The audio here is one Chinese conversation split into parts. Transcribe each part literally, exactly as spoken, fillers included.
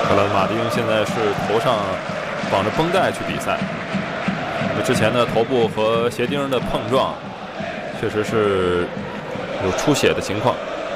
克拉德马丁现在是头上绑着绷带去比赛，之前的头部和鞋钉的碰撞，确实是有出血的情况。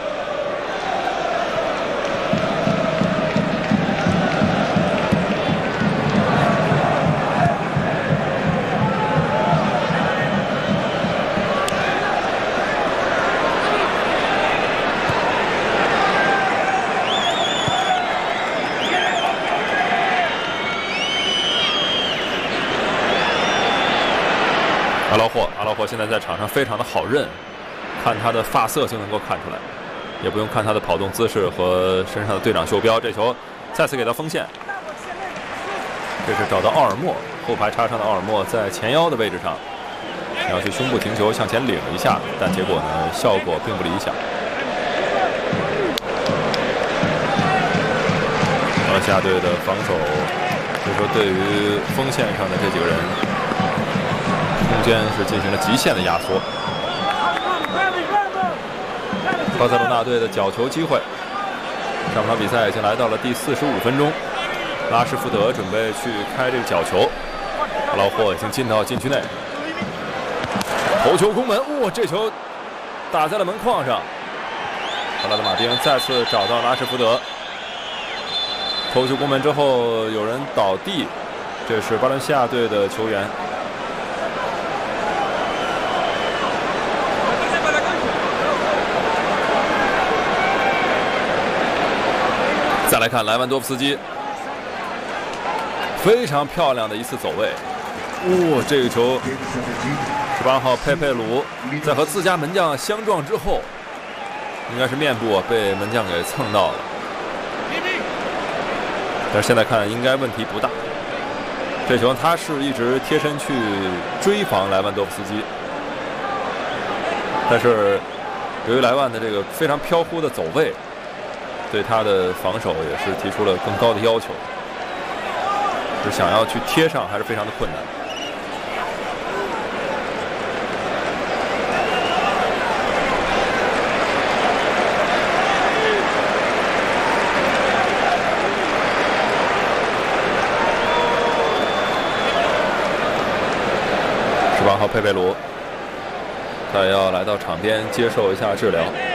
阿劳霍，阿劳霍现在在场上非常的好认，看他的发色就能够看出来，也不用看他的跑动姿势和身上的队长袖标。这球再次给到锋线，这是找到奥尔默，后排插上的奥尔默在前腰的位置上，想要去胸部停球向前领一下，但结果呢效果并不理想。马来西亚队的防守，所以说对于锋线上的这几个人，空间是进行了极限的压缩。巴塞罗那队的角球机会，上场比赛已经来到了第四十五分钟，拉什福德准备去开这个角球，阿劳霍已经进到禁区内，头球攻门，哇、哦，这球打在了门框上。克拉德马丁再次找到拉什福德，头球攻门之后有人倒地，这是巴伦西亚队的球员。再来看莱万多夫斯基，非常漂亮的一次走位。哇、哦，这个球，十八号佩佩鲁在和自家门将相撞之后，应该是面部啊被门将给蹭到了，但是现在看应该问题不大。这球他是一直贴身去追防莱万多夫斯基，但是由于莱万的这个非常飘忽的走位，对他的防守也是提出了更高的要求，是想要去贴上还是非常的困难。十八号佩佩鲁，他要来到场边接受一下治疗。